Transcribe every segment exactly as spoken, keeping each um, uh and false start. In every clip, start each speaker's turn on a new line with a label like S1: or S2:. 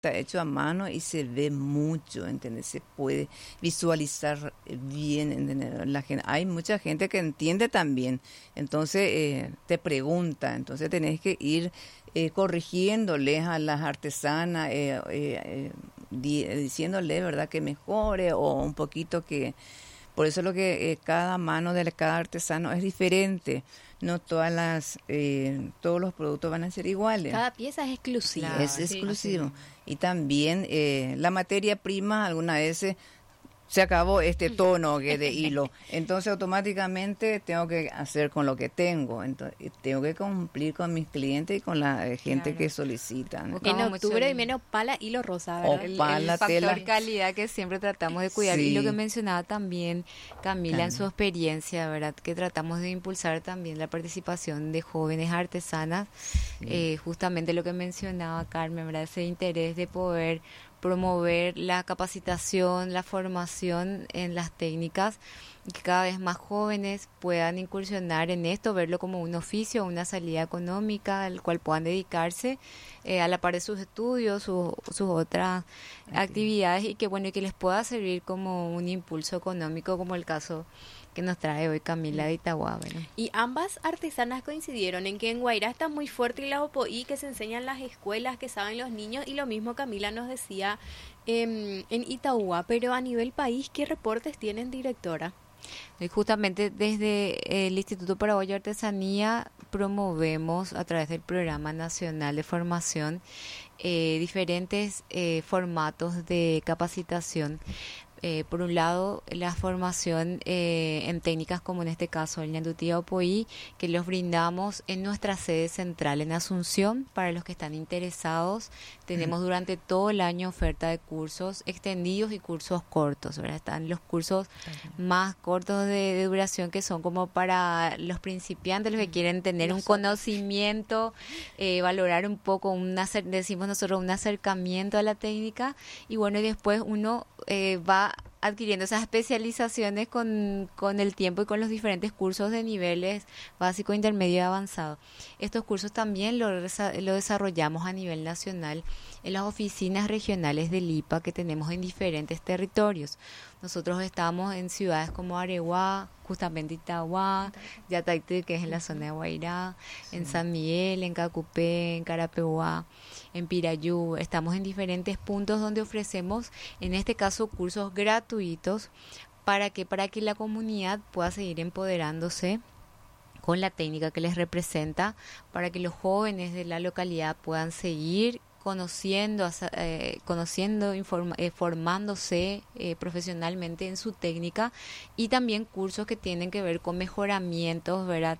S1: está hecho a mano y se ve mucho, ¿entendés? Se puede visualizar bien, ¿entendés? La gente, hay mucha gente que entiende también, entonces eh, te pregunta, entonces tenés que ir eh, corrigiéndoles a las artesanas, eh, eh, eh, di, diciéndole, ¿verdad?, que mejore o un poquito que... Por eso lo que eh, cada mano de cada artesano es diferente. No todas las, eh, todos los productos van a ser iguales.
S2: Cada pieza es exclusiva.
S1: Claro, es
S2: sí,
S1: exclusivo.
S2: así.
S1: Y también eh, la materia prima algunas veces se acabó este tono que de hilo, entonces automáticamente tengo que hacer con lo que tengo, entonces tengo que cumplir con mis clientes y con la eh, gente
S3: Claro.
S1: que solicitan.
S2: En
S3: Como
S2: octubre
S3: mucho-
S2: menos pala, hilo rosa,
S1: O
S2: ¿verdad?
S3: El,
S1: pala,
S3: el factor
S1: tela.
S3: calidad que siempre tratamos de cuidar. Y
S1: Sí.
S3: lo que mencionaba también Camila en su
S1: Claro.
S3: experiencia, ¿verdad? Que tratamos de impulsar también la participación de jóvenes artesanas. Eh, justamente lo que mencionaba Carmen, ¿verdad? Ese interés de poder promover la capacitación, la formación en las técnicas, y que cada vez más jóvenes puedan incursionar en esto, verlo como un oficio, una salida económica al cual puedan dedicarse eh, a la par de sus estudios, su- sus otras actividades, y que bueno, y que les pueda servir como un impulso económico, como el caso que nos trae hoy Camila de Itagua, ¿verdad?
S2: Y ambas artesanas coincidieron en que en Guairá está muy fuerte la opoí que se enseña en las escuelas, que saben los niños, y lo mismo Camila nos decía em, en Itagua. Pero a nivel país, ¿qué reportes tienen, directora?
S3: Y justamente desde el Instituto Paraguayo de Artesanía promovemos a través del Programa Nacional de Formación eh, diferentes eh, formatos de capacitación. Eh, por un lado, la formación eh, en técnicas como en este caso el Ñandutía Opoí, que los brindamos en nuestra sede central en Asunción. Para los que están interesados, tenemos mm. durante todo el año oferta de cursos extendidos y cursos cortos, ¿verdad? Están los cursos uh-huh. más cortos de, de duración, que son como para los principiantes, los que quieren tener nosotros. un conocimiento, eh, valorar un poco, un acer- decimos nosotros, un acercamiento a la técnica, y bueno, y después uno eh, va adquiriendo esas especializaciones con, con el tiempo y con los diferentes cursos de niveles básico, intermedio y avanzado. Estos cursos también lo, lo desarrollamos a nivel nacional en las oficinas regionales del I P A que tenemos en diferentes territorios. Nosotros estamos en ciudades como Areguá, justamente Itagua, Yataití, que es en la zona de Guairá, sí. en San Miguel, en Cacupé, en Carapehuá, en Pirayú. Estamos en diferentes puntos donde ofrecemos, en este caso, cursos gratuitos para que para que la comunidad pueda seguir empoderándose con la técnica que les representa, para que los jóvenes de la localidad puedan seguir conociendo, eh, conociendo, informa, eh, formándose eh, profesionalmente en su técnica, y también cursos que tienen que ver con mejoramientos, ¿verdad?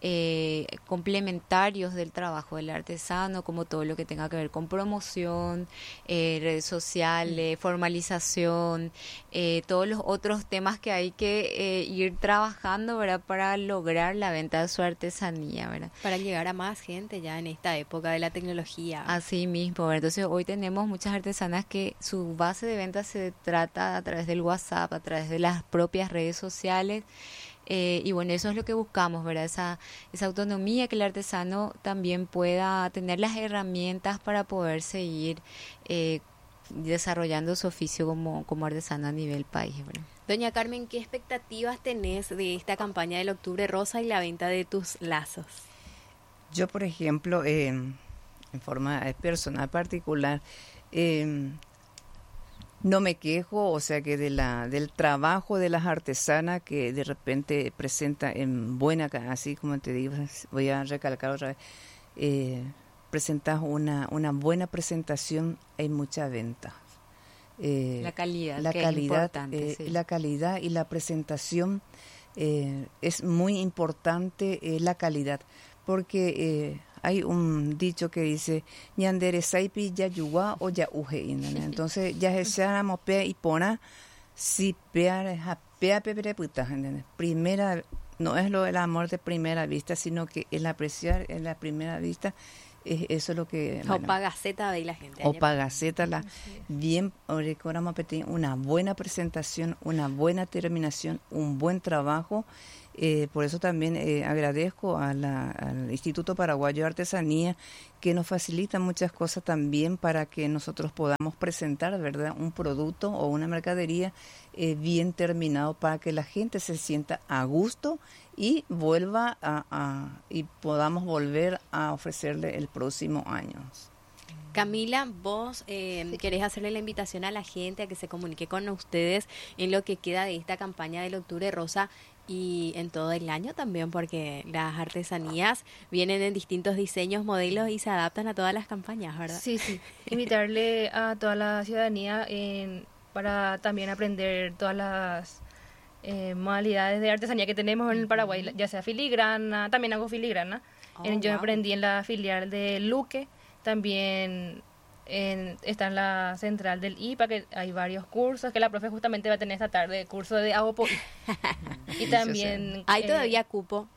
S3: Eh, complementarios del trabajo del artesano, como todo lo que tenga que ver con promoción, eh, redes sociales, formalización, eh, todos los otros temas que hay que eh, ir trabajando, ¿verdad? Para lograr la venta de su artesanía, ¿verdad?
S2: Para llegar a más gente ya en esta época de la tecnología.
S3: Así mismo, ¿verdad? Entonces hoy tenemos muchas artesanas que su base de venta se trata a través del WhatsApp, a través de las propias redes sociales. Eh, y bueno, eso es lo que buscamos, ¿verdad? Esa, esa autonomía, que el artesano también pueda tener las herramientas para poder seguir eh, desarrollando su oficio como, como artesano a nivel país, ¿verdad?
S2: Doña Carmen, ¿qué expectativas tenés de esta campaña del Octubre Rosa y la venta de tus lazos?
S1: Yo, por ejemplo, eh, en forma personal particular, eh, no me quejo, o sea que de la del trabajo de las artesanas que de repente presenta en buena, así como te digo, voy a recalcar otra vez, eh, presentas una una buena presentación, hay mucha venta.
S3: Eh, la calidad,
S1: la
S3: que
S1: calidad,
S3: es importante,
S1: eh,
S3: sí.
S1: la calidad y la presentación eh, es muy importante, eh, la calidad, porque eh, hay un dicho que dice ñandere saipi ya yuwa o ya uje, entonces ya se pe y pona si pea pea pepere puta, primera, no es lo del amor de primera vista, sino que el apreciar en la primera vista, es, eso es lo que
S2: bueno, o pagaceta de la gente
S1: o pagaceta la bien, una buena presentación, una buena terminación, un buen trabajo. Eh, por eso también eh, agradezco a la, al Instituto Paraguayo de Artesanía, que nos facilita muchas cosas también para que nosotros podamos presentar, ¿verdad?, un producto o una mercadería eh, bien terminado para que la gente se sienta a gusto y vuelva a, a y podamos volver a ofrecerle el próximo año.
S2: Camila, vos eh, sí. querés hacerle la invitación a la gente a que se comunique con ustedes en lo que queda de esta campaña del Octubre Rosa y en todo el año también, porque las artesanías vienen en distintos diseños, modelos y se adaptan a todas las campañas, ¿verdad?
S4: Sí, sí. Invitarle a toda la ciudadanía en, para también aprender todas las eh, modalidades de artesanía que tenemos en el Paraguay, ya sea filigrana, también hago filigrana. Oh, en, yo wow. aprendí en la filial de Luque, también en, está en la central del I P A, que hay varios cursos, que la profe justamente va a tener esta tarde, curso de Aopo. Y también...
S2: ¿Hay eh, todavía cupo?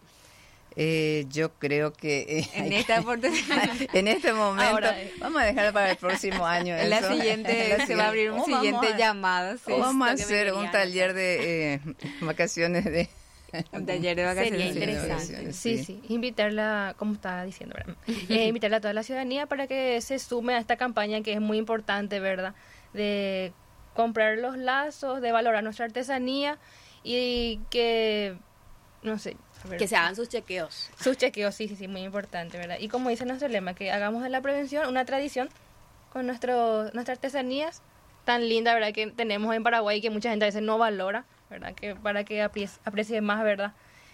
S1: Eh, yo creo que eh,
S3: en esta oportunidad,
S1: en este momento ahora, eh, vamos a dejar para el próximo año.
S3: En la siguiente la se va a abrir un siguiente a, llamado. Sí,
S1: o vamos a hacer un taller de eh, vacaciones de
S3: un taller de vacaciones.
S2: Sería interesante.
S4: Sí, sí, sí. Invitarla, como estaba diciendo, ¿verdad? eh, invitarla a toda la ciudadanía para que se sume a esta campaña que es muy importante, ¿verdad? De comprar los lazos, de valorar nuestra artesanía y que, no sé.
S2: Que se hagan sus chequeos.
S4: Sus chequeos, sí, sí, sí, muy importante, ¿verdad? Y como dice nuestro lema, que hagamos de la prevención una tradición con nuestro, nuestras artesanías tan linda, ¿verdad? Que tenemos en Paraguay y que mucha gente a veces no valora, ¿verdad? Que para que aprecie, aprecie más, ¿verdad?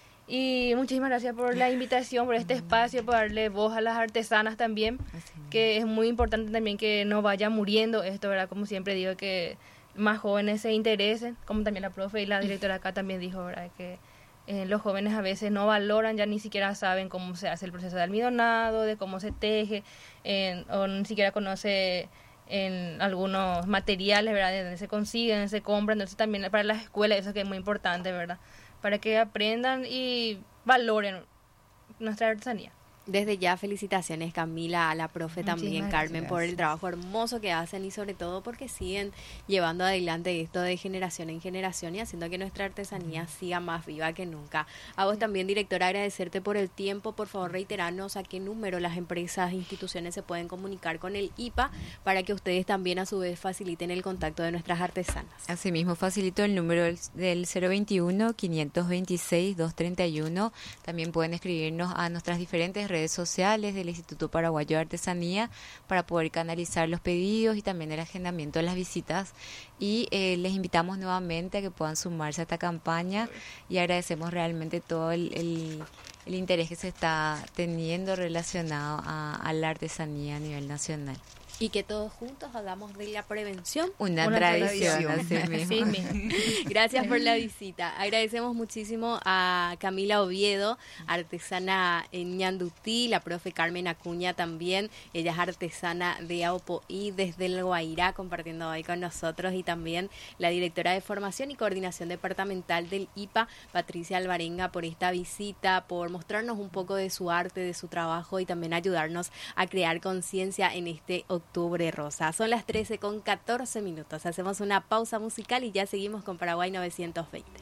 S4: Y muchísimas gracias por la invitación, por este espacio, por darle voz a las artesanas también, que es muy importante también que no vaya muriendo esto, ¿verdad? Como siempre digo, que más jóvenes se interesen, como también la profe y la directora acá también dijo, ¿verdad? Que Eh, los jóvenes a veces no valoran, ya ni siquiera saben cómo se hace el proceso de almidonado, de cómo se teje, eh, o ni siquiera conoce en algunos materiales, ¿verdad?, de donde se consiguen, donde se compran. Entonces también para las escuelas eso que es muy importante, ¿verdad?, para que aprendan y valoren nuestra artesanía.
S2: Desde ya, felicitaciones, Camila, a la profe
S4: Muchísimas
S2: también,
S4: gracias.
S2: Carmen, por el trabajo hermoso que hacen y sobre todo porque siguen llevando adelante esto de generación en generación y haciendo que nuestra artesanía siga más viva que nunca. A vos también, directora, agradecerte por el tiempo. Por favor, reiterarnos a qué número las empresas e instituciones se pueden comunicar con el I P A para que ustedes también a su vez faciliten el contacto de nuestras artesanas.
S3: Asimismo, facilito el número del, del cero veintiuno, quinientos veintiséis, doscientos treinta y uno. También pueden escribirnos a nuestras diferentes redes redes sociales del Instituto Paraguayo de Artesanía para poder canalizar los pedidos y también el agendamiento de las visitas. Y eh, les invitamos nuevamente a que puedan sumarse a esta campaña y agradecemos realmente todo el, el, el interés que se está teniendo relacionado a, a la artesanía a nivel nacional.
S2: Y que todos juntos hagamos de la prevención
S3: una, una tradición. tradición. Así mismo.
S2: Sí, mismo. Gracias por la visita. Agradecemos muchísimo a Camila Oviedo, artesana en Ñandutí, la profe Carmen Acuña también. Ella es artesana de Aopoí desde el Guairá, compartiendo hoy con nosotros, y también la directora de Formación y Coordinación Departamental del I P A, Patricia Alvarenga, por esta visita, por mostrarnos un poco de su arte, de su trabajo y también ayudarnos a crear conciencia en este Octubre Rosa. Son las trece con catorce minutos. Hacemos una pausa musical y ya seguimos con Paraguay novecientos veinte.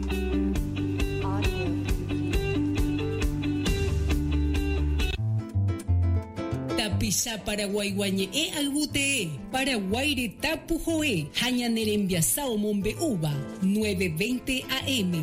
S5: Tapisa Paraguay guañe e albute Paraguay de tapujoe hañaner enviasao mombe uva nueve veinte A M.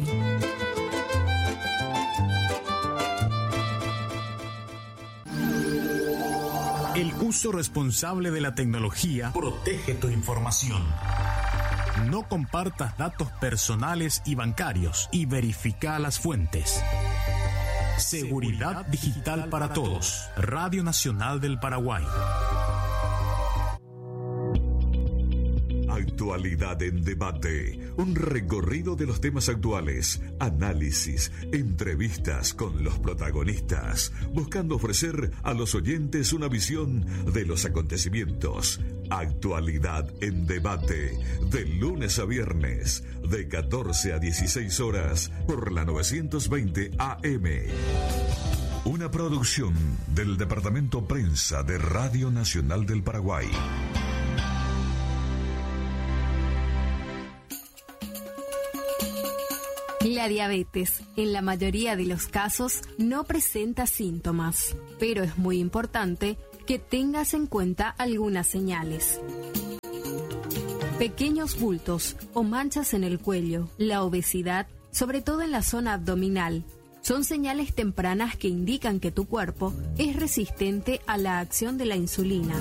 S6: El uso responsable de la tecnología protege tu información. No compartas datos personales y bancarios y verifica las fuentes. Seguridad digital para todos. Radio Nacional del Paraguay.
S7: Actualidad en debate, un recorrido de los temas actuales, análisis, entrevistas con los protagonistas, buscando ofrecer a los oyentes una visión de los acontecimientos. Actualidad en debate, de lunes a viernes, de catorce a dieciséis horas, por la novecientos veinte A M. Una producción del Departamento Prensa de Radio Nacional del Paraguay.
S8: La diabetes, en la mayoría de los casos, no presenta síntomas, pero es muy importante que tengas en cuenta algunas señales. Pequeños bultos o manchas en el cuello, la obesidad, sobre todo en la zona abdominal, son señales tempranas que indican que tu cuerpo es resistente a la acción de la insulina.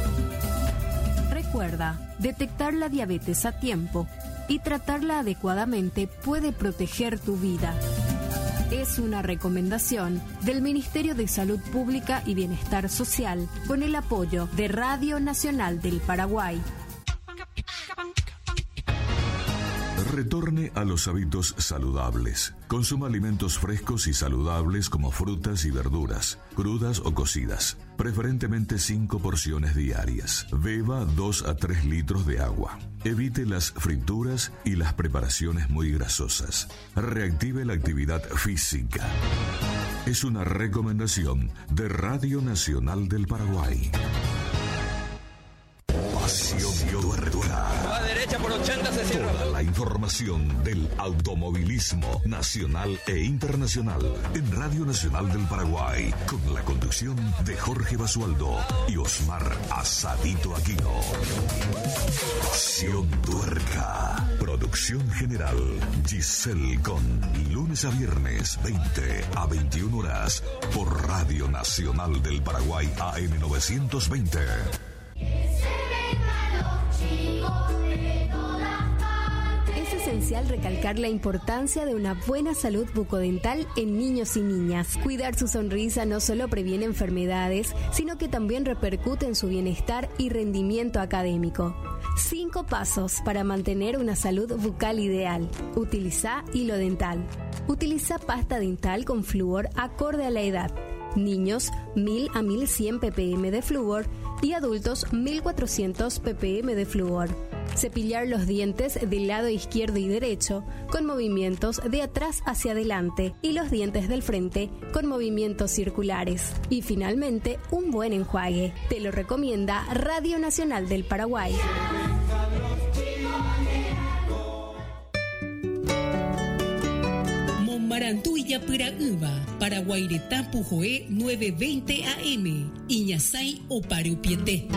S8: Recuerda, detectar la diabetes a tiempo y tratarla adecuadamente puede proteger tu vida. Es una recomendación del Ministerio de Salud Pública y Bienestar Social con el apoyo de Radio Nacional del Paraguay.
S7: Retorne a los hábitos saludables. Consuma alimentos frescos y saludables como frutas y verduras, crudas o cocidas. Preferentemente cinco porciones diarias. Beba dos a tres litros de agua. Evite las frituras y las preparaciones muy grasosas. Reactive la actividad física. Es una recomendación de Radio Nacional del Paraguay. Pasión Tuerca.
S9: A derecha por ochenta se cierra.
S7: Toda la información del automovilismo nacional e internacional en Radio Nacional del Paraguay, con la conducción de Jorge Basualdo y Osmar Asadito Aquino. Pasión Tuerca. Producción general Giselle Con. Lunes a viernes, veinte a veintiuna horas, por Radio Nacional del Paraguay A M novecientos veinte.
S8: Es esencial recalcar la importancia de una buena salud bucodental en niños y niñas. Cuidar su sonrisa no solo previene enfermedades, sino que también repercute en su bienestar y rendimiento académico. Cinco pasos para mantener una salud bucal ideal. Utiliza hilo dental. Utiliza pasta dental con flúor acorde a la edad. Niños, mil a mil cien ppm de flúor y adultos, mil cuatrocientos ppm de flúor. Cepillar los dientes del lado izquierdo y derecho con movimientos de atrás hacia adelante y los dientes del frente con movimientos circulares. Y finalmente, un buen enjuague. Te lo recomienda Radio Nacional del Paraguay.
S5: Marantuya Piraúba, Paraguaireta Pujoé nueve veinte A M, Iñasay o Pariupiete.